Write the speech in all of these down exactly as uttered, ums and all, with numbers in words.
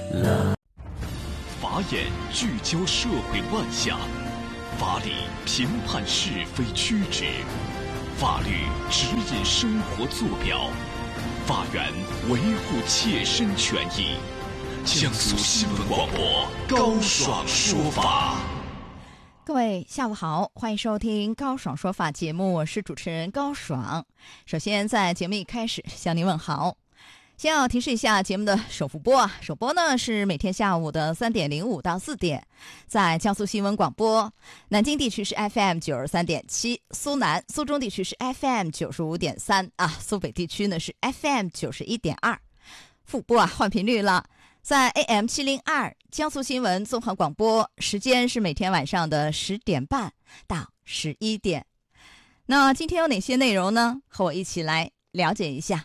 法眼聚焦社会万象，法理评判是非曲直，法律指引生活坐标，法源维护切身权益。江苏新闻广播高爽说法。 各位下午好，欢迎收听高爽说法节目，我是主持人高爽。首先在节目一开始向您问好。先要提示一下节目的首复播啊，首播呢是每天下午的三点零五到四点，在江苏新闻广播，南京地区是 F M 九十三点七，苏南、苏中地区是 F M 九十五点三啊，苏北地区呢是 F M 九十一点二。复播啊，换频率了，在 A M 七零二江苏新闻综合广播，时间是每天晚上的十点半到十一点。那今天有哪些内容呢？和我一起来了解一下。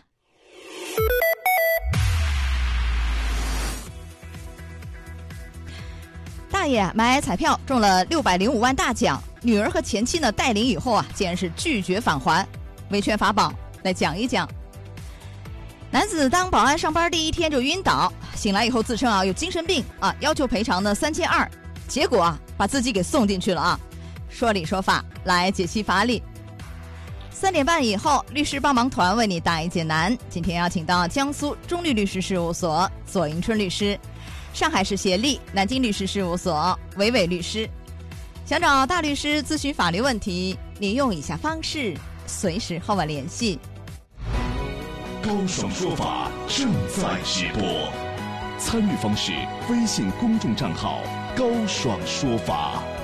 大爷买彩票中了六百零五万大奖，女儿和前妻呢带领以后啊，竟然是拒绝返还，维权法宝来讲一讲。男子当保安上班第一天就晕倒，醒来以后自称啊有精神病啊，要求赔偿呢三千二，结果啊把自己给送进去了啊。说理说法来解析法理。三点半以后，律师帮忙团为你答疑解难。今天邀请到江苏中律律师事务所左迎春律师，上海市协力南京律师事务所韦伟律师。想找大律师咨询法律问题，您用以下方式随时和我联系。 高爽说法正在直播，参与方式：微信公众账号高爽说法。